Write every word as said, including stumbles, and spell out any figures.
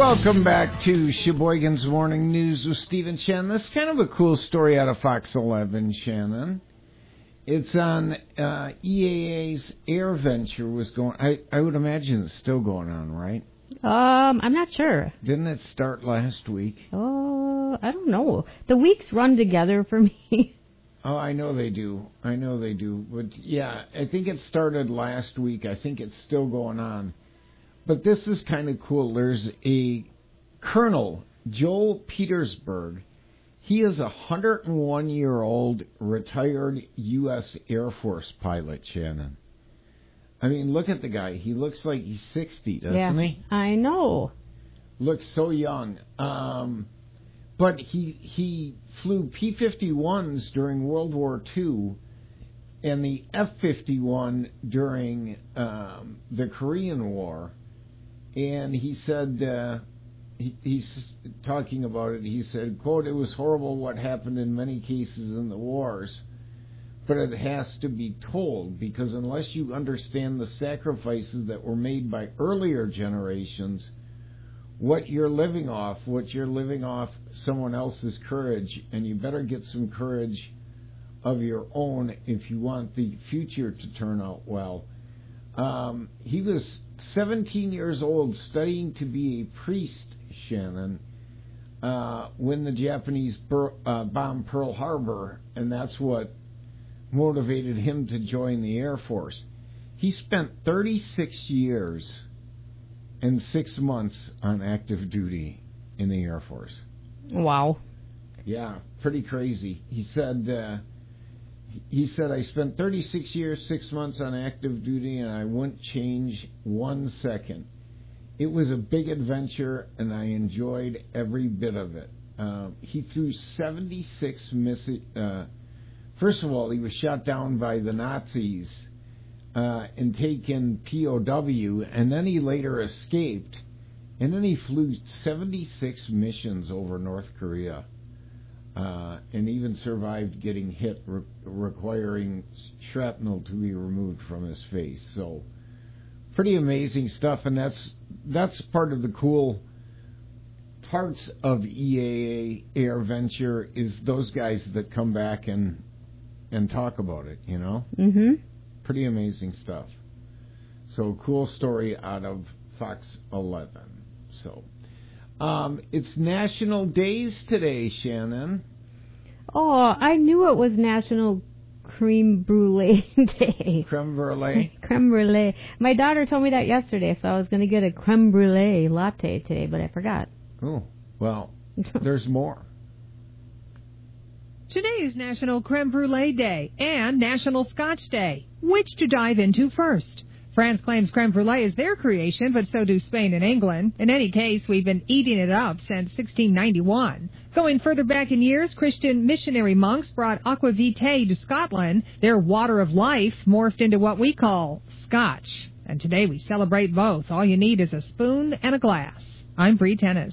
Welcome back to Sheboygan's Morning News with Steve and Shannon. This is kind of a cool story out of Fox eleven, Shannon. It's on uh, E A A's AirVenture was going... I, I would imagine it's still going on, right? Um, I'm not sure. Didn't it start last week? Oh, I don't know. The weeks run together for me. Oh, I know they do. I know they do. But, yeah, I think it started last week. I think it's still going on. But this is kind of cool. There's a Colonel, Joel Petersburg. He is a one hundred one year old retired U S Air Force pilot, Shannon. I mean, look at the guy. He looks like he's sixty, doesn't yeah, he? I know. Looks so young. Um, but he he flew P fifty-ones during World War Two and the F fifty-one during um, the Korean War. And he said, uh, he, he's talking about it, he said, quote, "It was horrible what happened in many cases in the wars, but it has to be told, because unless you understand the sacrifices that were made by earlier generations, what you're living off, what you're living off someone else's courage, and you better get some courage of your own if you want the future to turn out well." Um, he was seventeen years old, studying to be a priest, Shannon, uh, when the Japanese bur- uh, bombed Pearl Harbor, and that's what motivated him to join the Air Force. He spent thirty-six years and six months on active duty in the Air Force. Wow. Yeah, pretty crazy. He said... Uh, He said, "I spent thirty-six years, six months on active duty, and I wouldn't change one second. It was a big adventure, and I enjoyed every bit of it." Uh, he threw seventy-six missiles. Uh, first of all, he was shot down by the Nazis uh, and taken P O W, and then he later escaped, and then he flew seventy-six missions over North Korea. Uh, and even survived getting hit, re- requiring shrapnel to be removed from his face. So, pretty amazing stuff, and that's that's part of the cool parts of E A A AirVenture is those guys that come back and and talk about it. You know, mm-hmm. Pretty amazing stuff. So, cool story out of Fox eleven. So. Um, it's National Days today, Shannon. Oh, I knew it was National Creme Brulee Day. Creme brulee? Creme brulee. My daughter told me that yesterday, so I was going to get a creme brulee latte today, but I forgot. Oh, well, there's more. Today is National Creme Brulee Day and National Scotch Day. Which to dive into first? France claims creme brulee is their creation, but so do Spain and England. In any case, we've been eating it up since sixteen ninety-one. Going further back in years, Christian missionary monks brought aqua vitae to Scotland. Their water of life morphed into what we call Scotch. And today we celebrate both. All you need is a spoon and a glass. I'm Bree Tennis.